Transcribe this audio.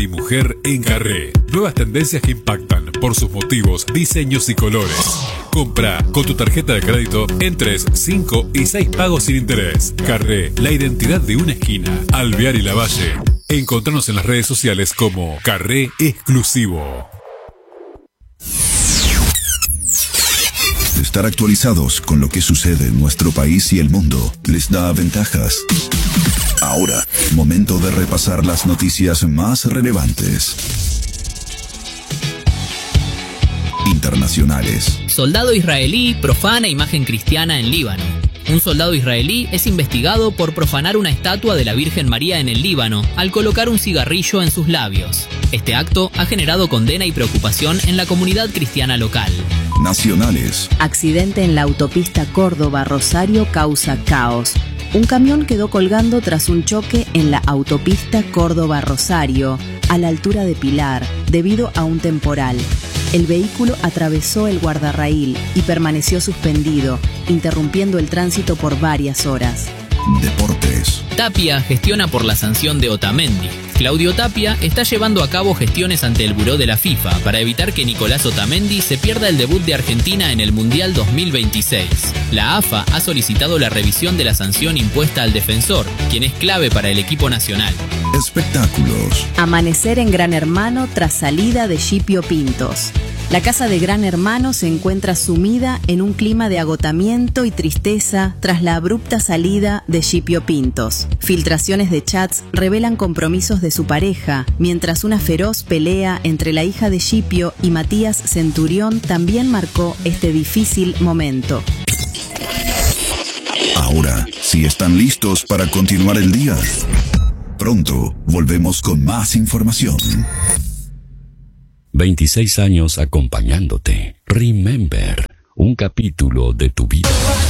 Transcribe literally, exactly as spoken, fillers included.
y mujer en Carré. Nuevas tendencias que impactan por sus motivos, diseños y colores. Compra con tu tarjeta de crédito en tres, cinco y seis pagos sin interés. Carré, la identidad de una esquina. Alvear y Lavalle. Encontranos en las redes sociales como Carré Exclusivo. Estar actualizados con lo que sucede en nuestro país y el mundo les da ventajas. Ahora, momento de repasar las noticias más relevantes. Internacionales. Soldado israelí profana imagen cristiana en Líbano. Un soldado israelí es investigado por profanar una estatua de la Virgen María en el Líbano al colocar un cigarrillo en sus labios. Este acto ha generado condena y preocupación en la comunidad cristiana local. Nacionales. Accidente en la autopista Córdoba-Rosario causa caos. Un camión quedó colgando tras un choque en la autopista Córdoba-Rosario, a la altura de Pilar, debido a un temporal. El vehículo atravesó el guardarraíl y permaneció suspendido, interrumpiendo el tránsito por varias horas. Deportes. Tapia gestiona por la sanción de Otamendi. Claudio Tapia está llevando a cabo gestiones ante el buró de la FIFA para evitar que Nicolás Otamendi se pierda el debut de Argentina en el Mundial dos mil veintiséis. La A F A ha solicitado la revisión de la sanción impuesta al defensor, quien es clave para el equipo nacional. Espectáculos. Amanecer en Gran Hermano tras salida de Scipio Pintos. La casa de Gran Hermano se encuentra sumida en un clima de agotamiento y tristeza tras la abrupta salida de Scipio Pintos. Filtraciones de chats revelan compromisos de su pareja, mientras una feroz pelea entre la hija de Scipio y Matías Centurión también marcó este difícil momento. Ahora, si están listos para continuar el día, pronto volvemos con más información. veintiséis años acompañándote. Remember, un capítulo de tu vida.